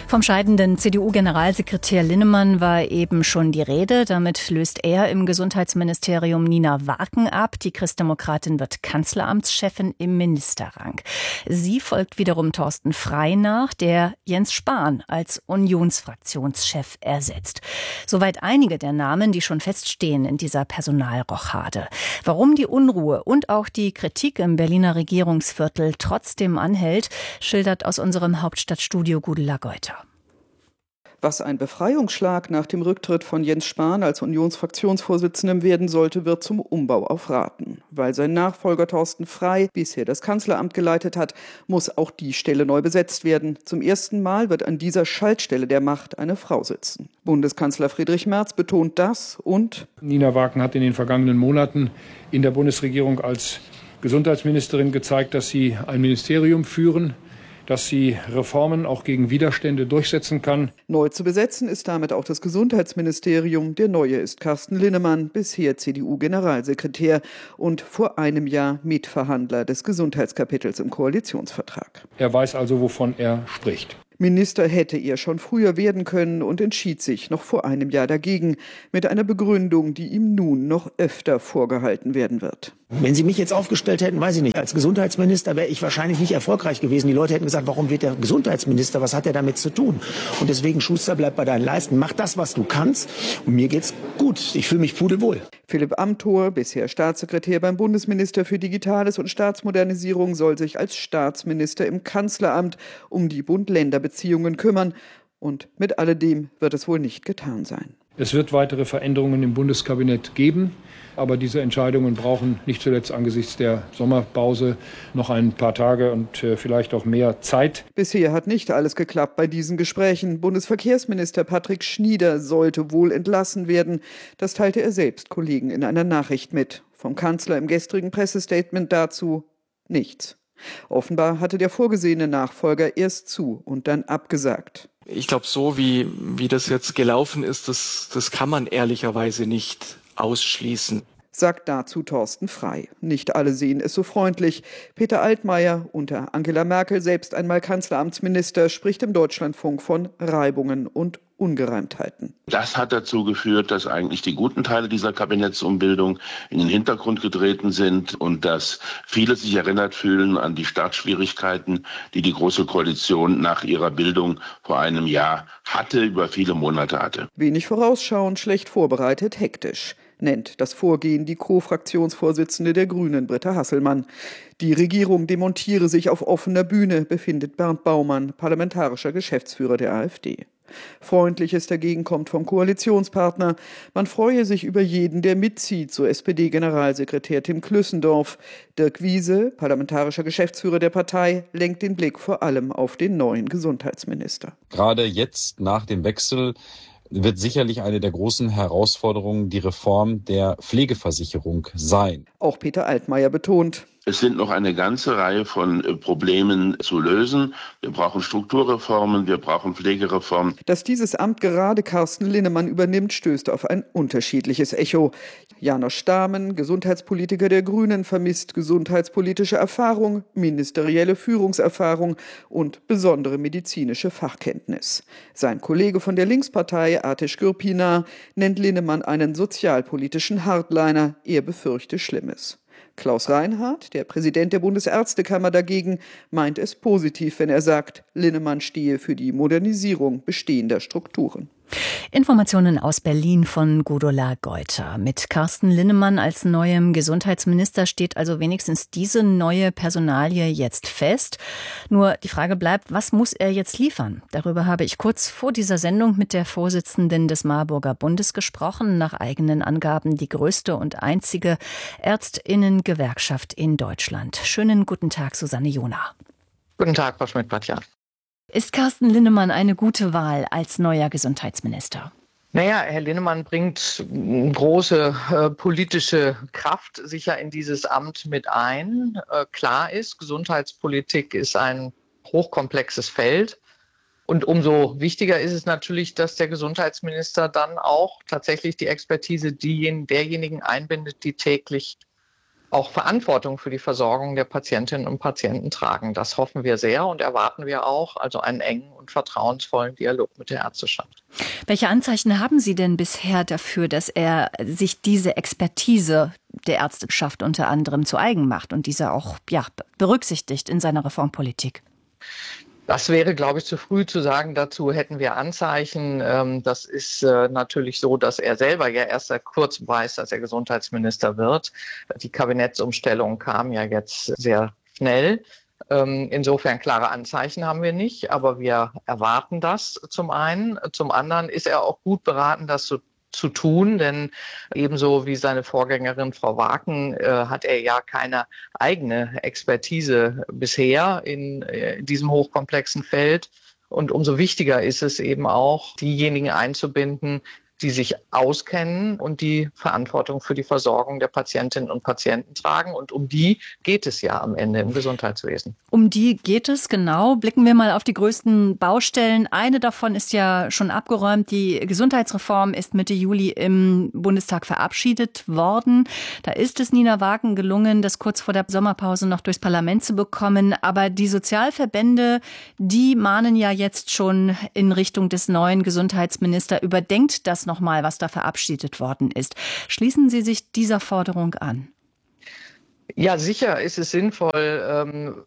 Vom scheidenden CDU-Generalsekretär Linnemann war eben schon die Rede. Damit löst er im Gesundheitsministerium Nina Warken ab. Die Christdemokratin wird Kanzleramtschefin im Ministerrang. Sie folgt wiederum Thorsten Frey nach, der Jens Spahn als Unionsfraktionschef ersetzt. Soweit einige der Namen, die schon feststehen in dieser Personalrochade. Warum die Unruhe und auch die Kritik im Berliner Regierungsviertel trotzdem anhält, schildert aus unserem Hauptstadtstudio Gudula Geuter. Was ein Befreiungsschlag nach dem Rücktritt von Jens Spahn als Unionsfraktionsvorsitzendem werden sollte, wird zum Umbau auf Raten. Weil sein Nachfolger Thorsten Frey bisher das Kanzleramt geleitet hat, muss auch die Stelle neu besetzt werden. Zum ersten Mal wird an dieser Schaltstelle der Macht eine Frau sitzen. Bundeskanzler Friedrich Merz betont das und Nina Warken hat in den vergangenen Monaten in der Bundesregierung als Gesundheitsministerin gezeigt, dass sie ein Ministerium führen, dass sie Reformen auch gegen Widerstände durchsetzen kann. Neu zu besetzen ist damit auch das Gesundheitsministerium. Der neue ist Carsten Linnemann, bisher CDU-Generalsekretär und vor einem Jahr Mitverhandler des Gesundheitskapitels im Koalitionsvertrag. Er weiß also, wovon er spricht. Minister hätte er schon früher werden können und entschied sich noch vor einem Jahr dagegen, mit einer Begründung, die ihm nun noch öfter vorgehalten werden wird. Wenn Sie mich jetzt aufgestellt hätten, weiß ich nicht, als Gesundheitsminister wäre ich wahrscheinlich nicht erfolgreich gewesen. Die Leute hätten gesagt, warum wird der Gesundheitsminister, was hat er damit zu tun? Und deswegen, Schuster, bleib bei deinen Leisten, mach das, was du kannst und mir geht's gut. Ich fühle mich pudelwohl. Philipp Amthor, bisher Staatssekretär beim Bundesminister für Digitales und Staatsmodernisierung, soll sich als Staatsminister im Kanzleramt um die Bund-Länder-Beziehungen kümmern. Und mit alledem wird es wohl nicht getan sein. Es wird weitere Veränderungen im Bundeskabinett geben, aber diese Entscheidungen brauchen nicht zuletzt angesichts der Sommerpause noch ein paar Tage und vielleicht auch mehr Zeit. Bisher hat nicht alles geklappt bei diesen Gesprächen. Bundesverkehrsminister Patrick Schnieder sollte wohl entlassen werden. Das teilte er selbst Kollegen in einer Nachricht mit. Vom Kanzler im gestrigen Pressestatement dazu nichts. Offenbar hatte der vorgesehene Nachfolger erst zu und dann abgesagt. Ich glaube, so wie das jetzt gelaufen ist, das kann man ehrlicherweise nicht ausschließen. Sagt dazu Thorsten Frey. Nicht alle sehen es so freundlich. Peter Altmaier, unter Angela Merkel selbst einmal Kanzleramtsminister, spricht im Deutschlandfunk von Reibungen und Ungereimtheiten. Das hat dazu geführt, dass eigentlich die guten Teile dieser Kabinettsumbildung in den Hintergrund getreten sind und dass viele sich erinnert fühlen an die Startschwierigkeiten, die die Große Koalition nach ihrer Bildung vor einem Jahr hatte, über viele Monate hatte. Wenig vorausschauend, schlecht vorbereitet, hektisch, nennt das Vorgehen die Co-Fraktionsvorsitzende der Grünen, Britta Hasselmann. Die Regierung demontiere sich auf offener Bühne, befindet Bernd Baumann, parlamentarischer Geschäftsführer der AfD. Freundliches dagegen kommt vom Koalitionspartner. Man freue sich über jeden, der mitzieht, so SPD-Generalsekretär Tim Klüssendorf. Dirk Wiese, parlamentarischer Geschäftsführer der Partei, lenkt den Blick vor allem auf den neuen Gesundheitsminister. Gerade jetzt nach dem Wechsel wird sicherlich eine der großen Herausforderungen die Reform der Pflegeversicherung sein. Auch Peter Altmaier betont: Es sind noch eine ganze Reihe von Problemen zu lösen. Wir brauchen Strukturreformen, wir brauchen Pflegereformen. Dass dieses Amt gerade Carsten Linnemann übernimmt, stößt auf ein unterschiedliches Echo. Janosch Stamen, Gesundheitspolitiker der Grünen, vermisst gesundheitspolitische Erfahrung, ministerielle Führungserfahrung und besondere medizinische Fachkenntnis. Sein Kollege von der Linkspartei, Ateş Gürpınar, nennt Linnemann einen sozialpolitischen Hardliner. Er befürchte Schlimmes. Klaus Reinhardt, der Präsident der Bundesärztekammer dagegen, meint es positiv, wenn er sagt, Linnemann stehe für die Modernisierung bestehender Strukturen. Informationen aus Berlin von Gudula Geuter. Mit Carsten Linnemann als neuem Gesundheitsminister steht also wenigstens diese neue Personalie jetzt fest. Nur die Frage bleibt, was muss er jetzt liefern? Darüber habe ich kurz vor dieser Sendung mit der Vorsitzenden des Marburger Bundes gesprochen. Nach eigenen Angaben die größte und einzige Ärztinnen-Gewerkschaft in Deutschland. Schönen guten Tag, Susanne Jona. Guten Tag, Frau Schmidt-Bratjan. Ist Carsten Linnemann eine gute Wahl als neuer Gesundheitsminister? Naja, Herr Linnemann bringt große politische Kraft sicher in dieses Amt mit ein. Klar ist, Gesundheitspolitik ist ein hochkomplexes Feld. Und umso wichtiger ist es natürlich, dass der Gesundheitsminister dann auch tatsächlich die Expertise derjenigen einbindet, die täglich auch Verantwortung für die Versorgung der Patientinnen und Patienten tragen. Das hoffen wir sehr und erwarten wir auch, also einen engen und vertrauensvollen Dialog mit der Ärzteschaft. Welche Anzeichen haben Sie denn bisher dafür, dass er sich diese Expertise der Ärzteschaft unter anderem zu eigen macht und diese auch berücksichtigt in seiner Reformpolitik? Das wäre, glaube ich, zu früh zu sagen. Dazu hätten wir Anzeichen. Das ist natürlich so, dass er selber ja erst seit kurzem weiß, dass er Gesundheitsminister wird. Die Kabinettsumstellung kam ja jetzt sehr schnell. Insofern klare Anzeichen haben wir nicht, aber wir erwarten das zum einen. Zum anderen ist er auch gut beraten, das zu tun, denn ebenso wie seine Vorgängerin Frau Waaken hat er ja keine eigene Expertise bisher in diesem hochkomplexen Feld. Und umso wichtiger ist es eben auch, diejenigen einzubinden, die sich auskennen und die Verantwortung für die Versorgung der Patientinnen und Patienten tragen. Und um die geht es ja am Ende im Gesundheitswesen. Um die geht es, genau. Blicken wir mal auf die größten Baustellen. Eine davon ist ja schon abgeräumt. Die Gesundheitsreform ist Mitte Juli im Bundestag verabschiedet worden. Da ist es Nina Waaken gelungen, das kurz vor der Sommerpause noch durchs Parlament zu bekommen. Aber die Sozialverbände, die mahnen ja jetzt schon in Richtung des neuen Gesundheitsministers. Überdenkt das nochmal, was da verabschiedet worden ist. Schließen Sie sich dieser Forderung an? Ja, sicher ist es sinnvoll,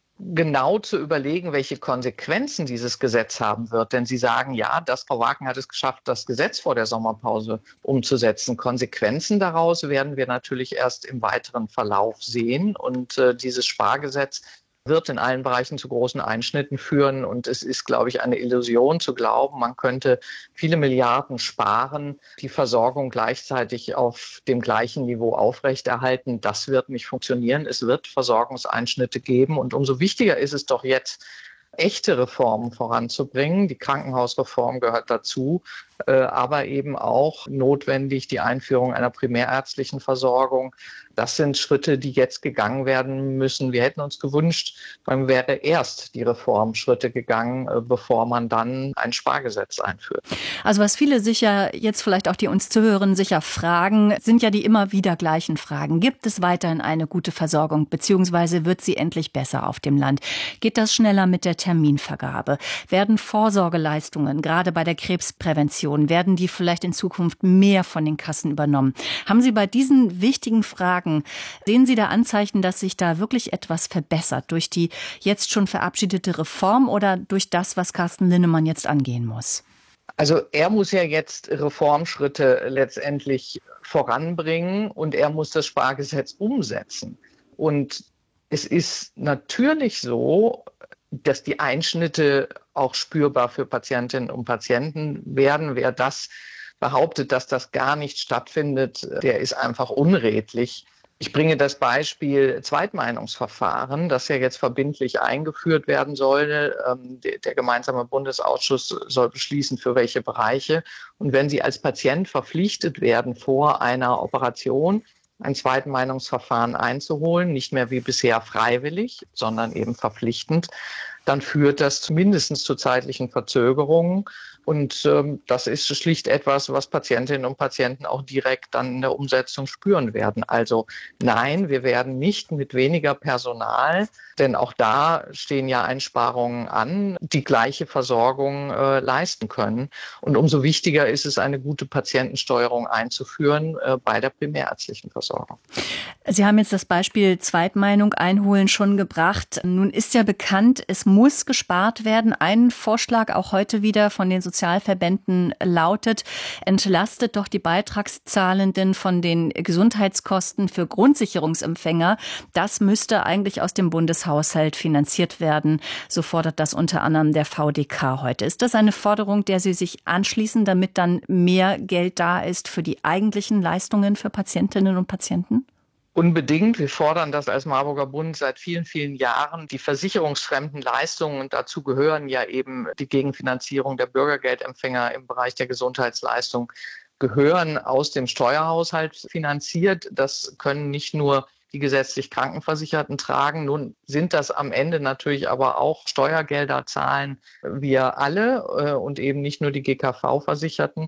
genau zu überlegen, welche Konsequenzen dieses Gesetz haben wird. Denn Sie sagen ja, Frau Waaken hat es geschafft, das Gesetz vor der Sommerpause umzusetzen. Konsequenzen daraus werden wir natürlich erst im weiteren Verlauf sehen. Und dieses Spargesetz wird in allen Bereichen zu großen Einschnitten führen. Und es ist, glaube ich, eine Illusion zu glauben, man könnte viele Milliarden sparen, die Versorgung gleichzeitig auf dem gleichen Niveau aufrechterhalten. Das wird nicht funktionieren. Es wird Versorgungseinschnitte geben. Und umso wichtiger ist es doch jetzt, echte Reformen voranzubringen. Die Krankenhausreform gehört dazu, aber eben auch notwendig die Einführung einer primärärztlichen Versorgung. Das sind Schritte, die jetzt gegangen werden müssen. Wir hätten uns gewünscht, man wäre erst die Reformschritte gegangen, bevor man dann ein Spargesetz einführt. Also was viele sicher jetzt vielleicht auch die uns zuhören, sicher fragen, sind ja die immer wieder gleichen Fragen. Gibt es weiterhin eine gute Versorgung, beziehungsweise wird sie endlich besser auf dem Land? Geht das schneller mit der Terminvergabe? Werden Vorsorgeleistungen, gerade bei der Krebsprävention, werden die vielleicht in Zukunft mehr von den Kassen übernommen? Haben Sie bei diesen wichtigen Fragen, sehen Sie da Anzeichen, dass sich da wirklich etwas verbessert durch die jetzt schon verabschiedete Reform oder durch das, was Carsten Linnemann jetzt angehen muss? Also er muss ja jetzt Reformschritte letztendlich voranbringen und er muss das Spargesetz umsetzen. Und es ist natürlich so, dass die Einschnitte auch spürbar für Patientinnen und Patienten werden. Wer das behauptet, dass das gar nicht stattfindet, der ist einfach unredlich. Ich bringe das Beispiel Zweitmeinungsverfahren, das ja jetzt verbindlich eingeführt werden soll. Der gemeinsame Bundesausschuss soll beschließen, für welche Bereiche. Und wenn Sie als Patient verpflichtet werden, vor einer Operation ein Zweitmeinungsverfahren einzuholen, nicht mehr wie bisher freiwillig, sondern eben verpflichtend, dann führt das zumindest zu zeitlichen Verzögerungen. Und das ist schlicht etwas, was Patientinnen und Patienten auch direkt dann in der Umsetzung spüren werden. Also nein, wir werden nicht mit weniger Personal, denn auch da stehen ja Einsparungen an, die gleiche Versorgung leisten können. Und umso wichtiger ist es, eine gute Patientensteuerung einzuführen bei der primärärztlichen Versorgung. Sie haben jetzt das Beispiel Zweitmeinung einholen schon gebracht. Nun ist ja bekannt, es muss gespart werden. Ein Vorschlag auch heute wieder von den Sozialverbänden lautet, entlastet doch die Beitragszahlenden von den Gesundheitskosten für Grundsicherungsempfänger. Das müsste eigentlich aus dem Bundeshaushalt finanziert werden. So fordert das unter anderem der VDK heute. Ist das eine Forderung, der Sie sich anschließen, damit dann mehr Geld da ist für die eigentlichen Leistungen für Patientinnen und Patienten? Unbedingt. Wir fordern das als Marburger Bund seit vielen, vielen Jahren. Die versicherungsfremden Leistungen, und dazu gehören ja eben die Gegenfinanzierung der Bürgergeldempfänger im Bereich der Gesundheitsleistung, gehören aus dem Steuerhaushalt finanziert. Das können nicht nur die gesetzlich Krankenversicherten tragen. Nun sind das am Ende natürlich aber auch Steuergelder, zahlen wir alle und eben nicht nur die GKV-Versicherten.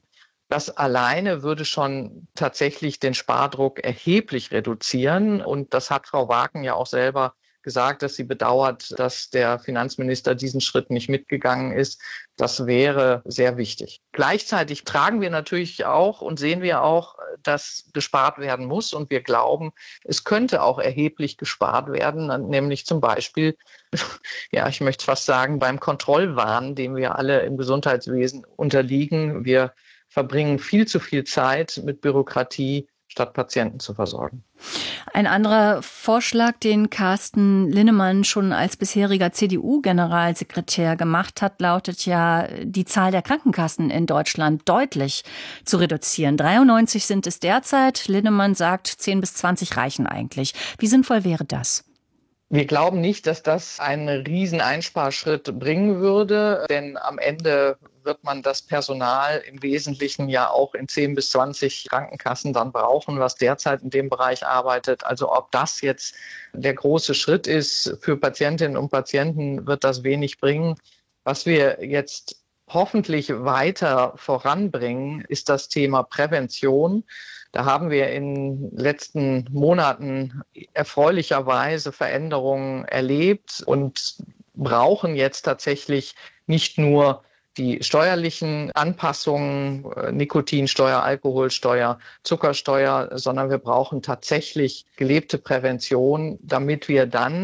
Das alleine würde schon tatsächlich den Spardruck erheblich reduzieren. Und das hat Frau Waaken ja auch selber gesagt, dass sie bedauert, dass der Finanzminister diesen Schritt nicht mitgegangen ist. Das wäre sehr wichtig. Gleichzeitig tragen wir natürlich auch und sehen wir auch, dass gespart werden muss. Und wir glauben, es könnte auch erheblich gespart werden, nämlich zum Beispiel, ja, ich möchte fast sagen, beim Kontrollwahn, dem wir alle im Gesundheitswesen unterliegen. Wir verbringen viel zu viel Zeit mit Bürokratie, statt Patienten zu versorgen. Ein anderer Vorschlag, den Carsten Linnemann schon als bisheriger CDU-Generalsekretär gemacht hat, lautet ja, die Zahl der Krankenkassen in Deutschland deutlich zu reduzieren. 93 sind es derzeit. Linnemann sagt, 10 bis 20 reichen eigentlich. Wie sinnvoll wäre das? Wir glauben nicht, dass das einen riesen Einsparschritt bringen würde, denn am Ende wird man das Personal im Wesentlichen ja auch in 10 bis 20 Krankenkassen dann brauchen, was derzeit in dem Bereich arbeitet. Also ob das jetzt der große Schritt ist für Patientinnen und Patienten, wird das wenig bringen. Was wir jetzt hoffentlich weiter voranbringen, ist das Thema Prävention. Da haben wir in den letzten Monaten erfreulicherweise Veränderungen erlebt und brauchen jetzt tatsächlich nicht nur die steuerlichen Anpassungen, Nikotinsteuer, Alkoholsteuer, Zuckersteuer, sondern wir brauchen tatsächlich gelebte Prävention, damit wir dann